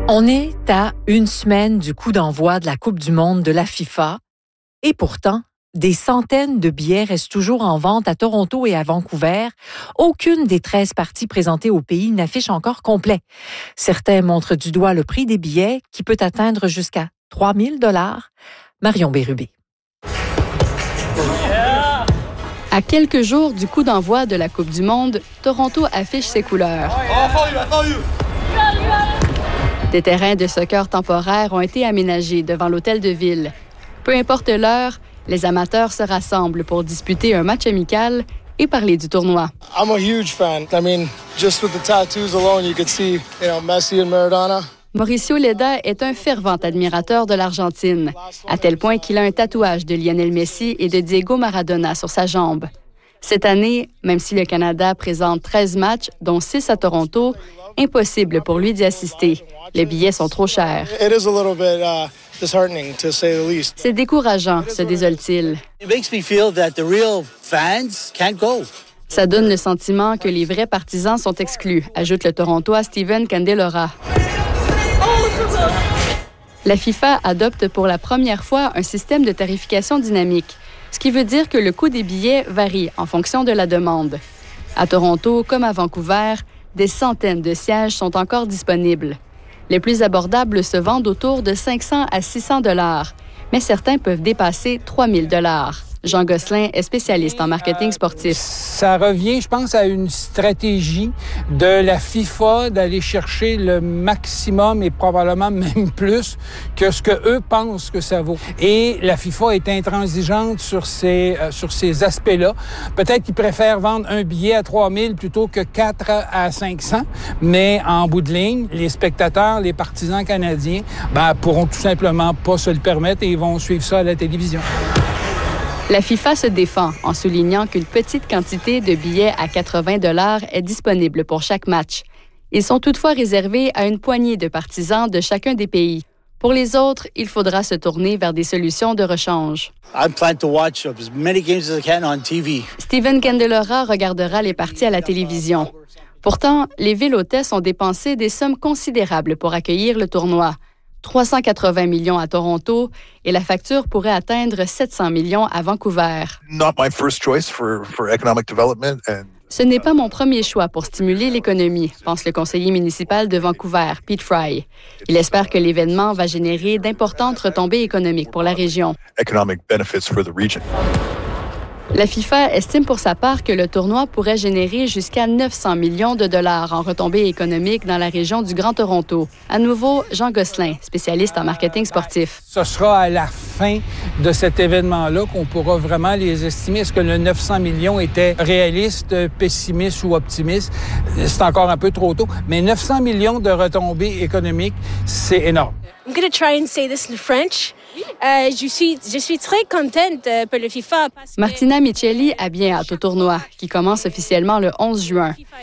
On est à une semaine du coup d'envoi de la Coupe du monde de la FIFA et pourtant, des centaines de billets restent toujours en vente à Toronto et à Vancouver. Aucune des 13 parties présentées au pays n'affiche encore complet. Certains montrent du doigt le prix des billets qui peut atteindre jusqu'à 3 000 $. Marion Bérubé. À quelques jours du coup d'envoi de la Coupe du monde, Toronto affiche ses couleurs. Des terrains de soccer temporaires ont été aménagés devant l'hôtel de ville. Peu importe l'heure, les amateurs se rassemblent pour disputer un match amical et parler du tournoi. I'm a huge fan. I mean, just with the tattoos alone, you could see, Messi and Maradona. Mauricio Leda est un fervent admirateur de l'Argentine, à tel point qu'il a un tatouage de Lionel Messi et de Diego Maradona sur sa jambe. Cette année, même si le Canada présente 13 matchs, dont 6 à Toronto, impossible pour lui d'y assister. Les billets sont trop chers. C'est décourageant, se désole-t-il. Ça donne le sentiment que les vrais partisans sont exclus, ajoute le Torontois Steven Candelora. La FIFA adopte pour la première fois un système de tarification dynamique, ce qui veut dire que le coût des billets varie en fonction de la demande. À Toronto, comme à Vancouver, des centaines de sièges sont encore disponibles. Les plus abordables se vendent autour de 500 à 600 $, mais certains peuvent dépasser 3 000 $. Jean Gosselin est spécialiste en marketing sportif. Ça revient, je pense, à une stratégie de la FIFA d'aller chercher le maximum et probablement même plus que ce que eux pensent que ça vaut. Et la FIFA est intransigeante sur ces aspects-là. Peut-être qu'ils préfèrent vendre un billet à 3 000 plutôt que 4 à 500, mais en bout de ligne, les spectateurs, les partisans canadiens, pourront tout simplement pas se le permettre et ils vont suivre ça à la télévision. La FIFA se défend en soulignant qu'une petite quantité de billets à 80 $ est disponible pour chaque match. Ils sont toutefois réservés à une poignée de partisans de chacun des pays. Pour les autres, il faudra se tourner vers des solutions de rechange. Steven Candelora regardera les parties à la télévision. Pourtant, les villes hôtesses ont dépensé des sommes considérables pour accueillir le tournoi. 380 millions à Toronto et la facture pourrait atteindre 700 millions à Vancouver. Ce n'est pas mon premier choix pour stimuler l'économie, pense le conseiller municipal de Vancouver, Pete Fry. Il espère que l'événement va générer d'importantes retombées économiques pour la région. La FIFA estime pour sa part que le tournoi pourrait générer jusqu'à 900 millions de $ en retombées économiques dans la région du Grand Toronto. À nouveau, Jean Gosselin, spécialiste en marketing sportif. Ce sera à la fin de cet événement-là qu'on pourra vraiment les estimer. Est-ce que le 900 millions était réaliste, pessimiste ou optimiste? C'est encore un peu trop tôt. Mais 900 millions de retombées économiques, c'est énorme. I'm going to try and say this in French. Je suis très contente pour le FIFA. Martina Micheli a bien hâte au tournoi, qui commence officiellement le 11 juin.